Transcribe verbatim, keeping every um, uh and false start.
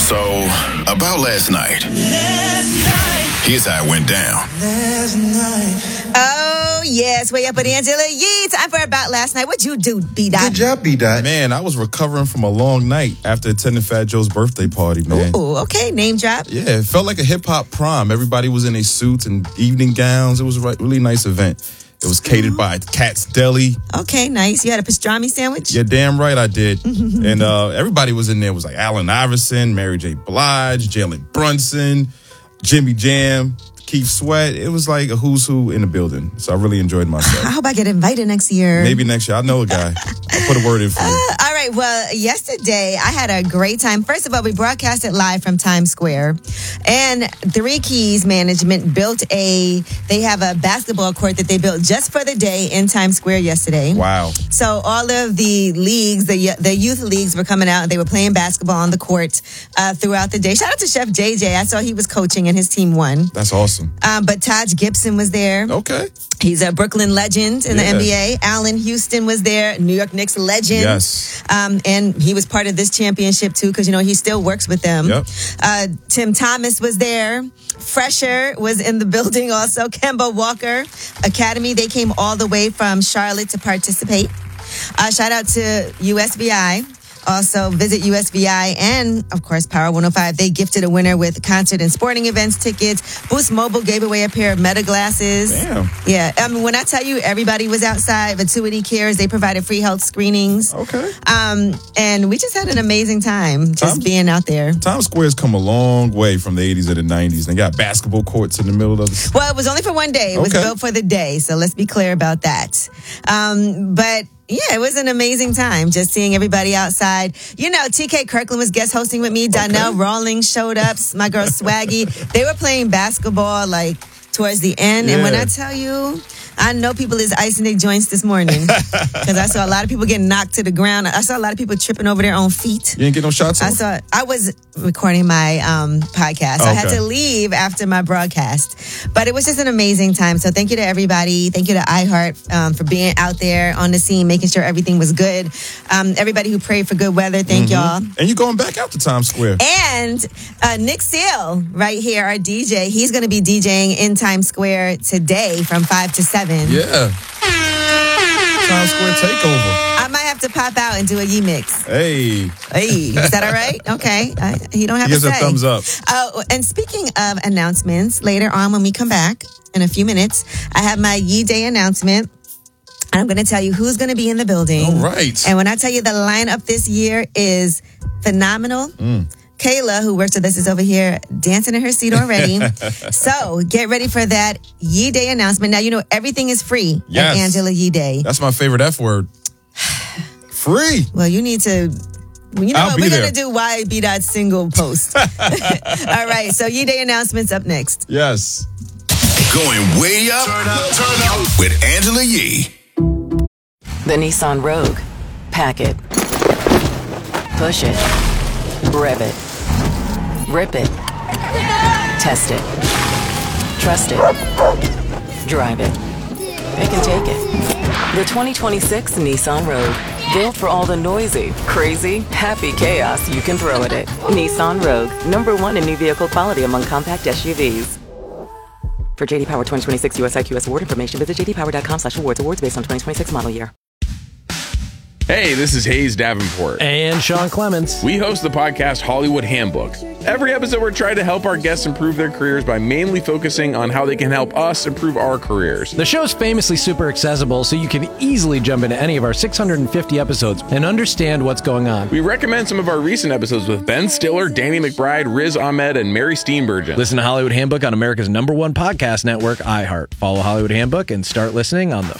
So, about last night. Last night. Here's how it went down. Last night. Oh, yes. Way up with Angela Yee. Time for About Last Night. What'd you do, B-Dot? Good job, B-Dot. Man, I was recovering from a long night after attending Fat Joe's birthday party, man. Ooh, okay. Name drop. Yeah, it felt like a hip-hop prom. Everybody was in their suits and evening gowns. It was a really nice event. It was catered by Cat's Deli. Okay, nice. You had a pastrami sandwich? Yeah, damn right I did. And uh, everybody was in there. It was like Allen Iverson, Mary J. Blige, Jalen Brunson, Jimmy Jam, Keith Sweat. It was like a who's who in the building. So I really enjoyed myself. I hope I get invited next year. Maybe next year. I know a guy. I'll put a word in for you. Uh, all right. Well, yesterday I had a great time. First of all, we broadcasted live from Times Square. And Three Keys Management built a, they have a basketball court that they built just for the day in Times Square yesterday. Wow. So all of the leagues, the the youth leagues were coming out and they were playing basketball on the court uh, throughout the day. Shout out to Chef J J. I saw he was coaching and his team won. That's awesome. Um, but Taj Gibson was there. Okay. He's a Brooklyn legend in Yeah. the N B A. Allen Houston was there, New York Knicks legend. Yes. Um, and he was part of this championship too, because you know he still works with them. Yep. Uh, Tim Thomas was there. Fresher was in the building also. Kemba Walker Academy. They came all the way from Charlotte to participate. Uh, shout out to U S V I. Also, visit U S V I and, of course, Power one oh five. They gifted a winner with concert and sporting events tickets. Boost Mobile gave away a pair of Meta glasses. Damn. Yeah. I mean, when I tell you everybody was outside, Vituity Cares, they provided free health screenings. Okay. Um, and we just had an amazing time just Tom- being out there. Times Square's come a long way from the eighties and the nineties. They got basketball courts in the middle of the... Well, it was only for one day. It was Okay. built for the day. So let's be clear about that. Um, but... Yeah, it was an amazing time just seeing everybody outside. You know, T K Kirkland was guest hosting with me. Donnell Rawlings showed up. My girl Swaggy. They were playing basketball like towards the end. And when Yeah. I tell you, I know people is icing their joints this morning because I saw a lot of people getting knocked to the ground. I saw a lot of people tripping over their own feet. You didn't get no shots I off? saw. I was recording my um, podcast. So I had Okay. to leave after my broadcast, but it was just an amazing time. So thank you to everybody. Thank you to iHeart um, for being out there on the scene, making sure everything was good. Um, everybody who prayed for good weather, thank y'all. And you going back out to Times Square. And uh, Nick Seal, right here, our D J, he's going to be DJing in Times Square today from five to seven. Yeah. Times Square takeover. I might have to pop out and do a Yee mix. Hey. Hey, is that all right? Okay. I, he don't have He gives to a say. thumbs up. Oh, and speaking of announcements, later on when we come back in a few minutes, I have my Yee Day announcement. And I'm going to tell you who's going to be in the building. All right. And when I tell you the lineup this year is phenomenal. Mm. Kayla, who works with us, is over here dancing in her seat already. So get ready for that Yee Day announcement. Now, you know, everything is free Yes. at Angela Yee Day. That's my favorite F word. Free. Well, you need to... You know I'll what? be We're there. going to do Y B dot single post. All right. So Yee Day announcements up next. Yes. Going way up, turn up, turn up with Angela Yee. The Nissan Rogue. Pack it. Push it. Rev it. Rip it. Test it. Trust it. Drive it. It can take it. The twenty twenty-six Nissan Rogue. Built for all the noisy, crazy, happy chaos you can throw at it. Nissan Rogue. Number one in new vehicle quality among compact S U Vs. For J D Power twenty twenty-six U S I Q S award information, visit j d power dot com slash awards. Awards based on twenty twenty-six model year. Hey, this is Hayes Davenport. And Sean Clements. We host the podcast Hollywood Handbook. Every episode, we're trying to help our guests improve their careers by mainly focusing on how they can help us improve our careers. The show's famously super accessible, so you can easily jump into any of our six hundred fifty episodes and understand what's going on. We recommend some of our recent episodes with Ben Stiller, Danny McBride, Riz Ahmed, and Mary Steenburgen. Listen to Hollywood Handbook on America's number one podcast network, iHeart. Follow Hollywood Handbook and start listening on the